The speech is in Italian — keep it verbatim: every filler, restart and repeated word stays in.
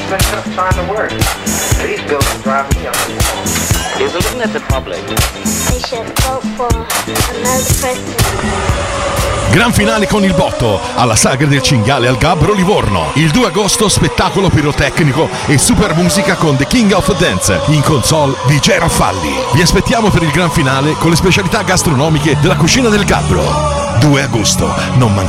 been just trying to work. These bills drive me up the wall. He's looking at the public. They should vote for another president. Gran finale con il botto alla Sagra del Cinghiale al Gabbro Livorno. Il due agosto spettacolo pirotecnico e super musica con The King of Dance. In console D J Raffalli. Vi aspettiamo per il gran finale con le specialità gastronomiche della cucina del Gabbro. due agosto, non mancate.